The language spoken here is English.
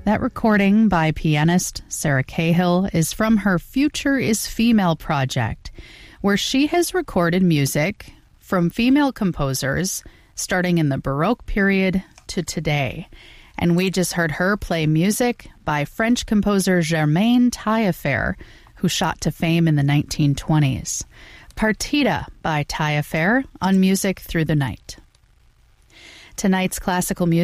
That recording by pianist Sarah Cahill is from her Future is Female project, where she has recorded music from female composers starting in the Baroque period to today. And we just heard her play music by French composer Germaine Taillefer, who shot to fame in the 1920s. Partita by Taillefer on Music Through the Night. Tonight's classical music